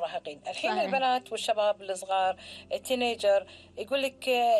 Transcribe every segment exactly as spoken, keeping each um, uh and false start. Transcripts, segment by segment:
المراهقين. الحين صحيح. البنات والشباب الصغار التينيجر يقول لك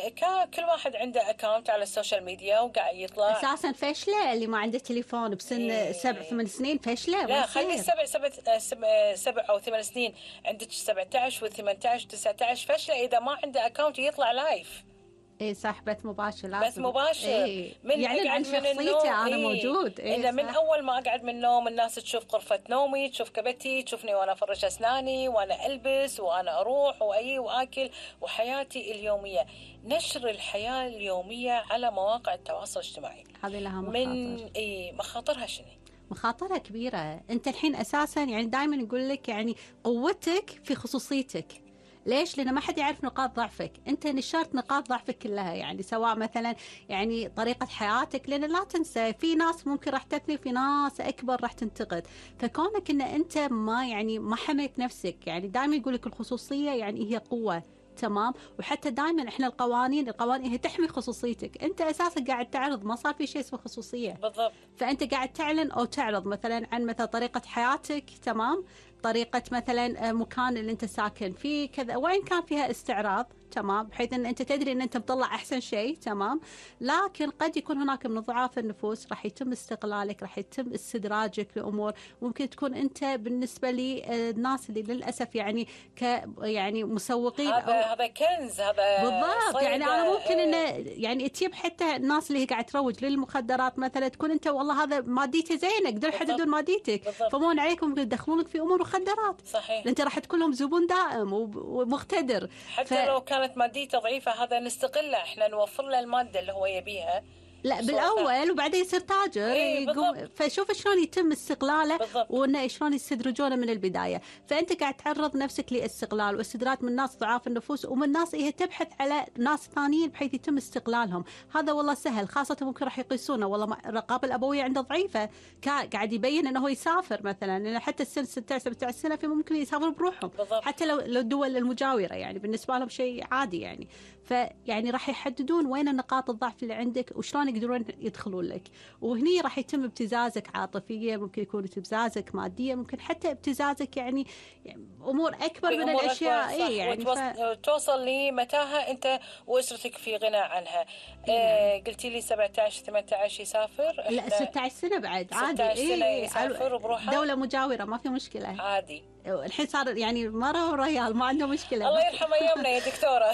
كل واحد عنده اكاونت على السوشيال ميديا وقاعد يطلع. اساسا فاشله اللي ما عنده تليفون بسن إيه. سبع ثمان سنين فاشله. لا خلي سبع سبع سبع, سبع او ثمان سنين، عندك سبعة عشر وثمانية عشر وتسعة عشر فاشله اذا ما عنده اكاونت يطلع لايف. ايه صح، بث مباشر لازم. بث مباشر. إيه. من يعني عن شخصيتي انا إيه. موجود. إيه إلا من اول ما اقعد من النوم الناس تشوف غرفه نومي، تشوف كبتي، تشوفني وانا افرش اسناني وانا البس وانا اروح واي واكل وحياتي اليوميه. نشر الحياه اليوميه على مواقع التواصل الاجتماعي هذه لها مخاطر. من اي مخاطرها شنو؟ مخاطرها كبيره. انت الحين اساسا يعني دائما يقول لك يعني قوتك في خصوصيتك. ليش؟ لأن ما حد يعرف نقاط ضعفك. أنت نشرت نقاط ضعفك كلها، يعني سواء مثلا يعني طريقة حياتك، لأن لا تنسى في ناس ممكن راح تثني، في ناس أكبر راح تنتقد. فكونك أن أنت ما يعني ما حميت نفسك، يعني دائما يقولك الخصوصية يعني هي قوة. تمام. وحتى دائما احنا القوانين القوانين هي تحمي خصوصيتك. انت اساسا قاعد تعرض، ما صار في شيء اسمه خصوصيه بالضبط. فانت قاعد تعلن او تعرض مثلا عن مثلا طريقه حياتك. تمام. طريقه مثلا مكان اللي انت ساكن فيه كذا، وين كان فيها استعراض. تمام. بحيث ان انت تدري ان انت مطلع احسن شيء. تمام. لكن قد يكون هناك من ضعاف النفوس راح يتم استغلالك، راح يتم استدراجك لامور ممكن تكون انت بالنسبه للناس اللي للاسف يعني ك يعني مسوقين. هذا هذا كنز. هذا بالضبط. يعني انا ممكن انه يعني تجيب حتى الناس اللي هي قاعد تروج للمخدرات مثلا، تكون انت والله هذا ماديته زينه، قدر يحددون ماديتك، فمون عليكم ممكن يدخلونك في امور مخدرات. صحيح. انت راح تكون لهم زبون دائم ومقتدر. حتى ف... لو كانت ماديته ضعيفه هذا نستقله، احنا نوفر له الماده اللي هو يبيها. لا بالاول وبعدين يصير تاجر. إيه يقوم فشوف شلون يتم استغلاله بالضبط. وانه شلون يستدرجونه من البدايه. فانت قاعد تعرض نفسك لاستغلال واستدراج من ناس ضعاف النفوس، ومن ناس هي تبحث على ناس ثانيين بحيث يتم استغلالهم. هذا والله سهل، خاصه ممكن راح يقيسونه والله الرقابه الابويه عنده ضعيفه، قاعد يبين انه هو يسافر مثلا، لان حتى السن ستة عشر سبعة عشر سنه في ممكن يسافروا بروحهم بالضبط. حتى لو لو الدول المجاوره يعني بالنسبه لهم شيء عادي يعني. فيعني راح يحددون وين نقاط الضعف اللي عندك وشلون يقدرون يدخلون لك، وهني راح يتم ابتزازك عاطفيا، ممكن يكون ابتزازك ماديا، ممكن حتى ابتزازك يعني, يعني امور اكبر من أمور الاشياء. أكبر. اي يعني وتوصل ف... لمتاهه انت واسرتك في غنى عنها. آه قلتي لي سبعة عشر ثمانية عشر يسافر. لا ستة عشر سنه بعد عادي. ستة عشر سنه إيه يسافر بروحه، دوله مجاوره ما في مشكله عادي. الحين صار يعني مرة وريال ما عنده مشكلة. الله يرحم أيامنا يا دكتورة.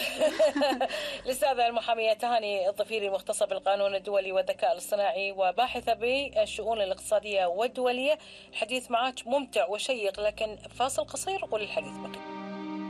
الأستاذة المحامية تهاني الظفيري، مختصة بالقانون الدولي والذكاء الاصطناعي وباحثة بالشؤون الاقتصادية والدولية. الحديث معك ممتع وشيق، لكن فاصل قصير وللحديث بقي.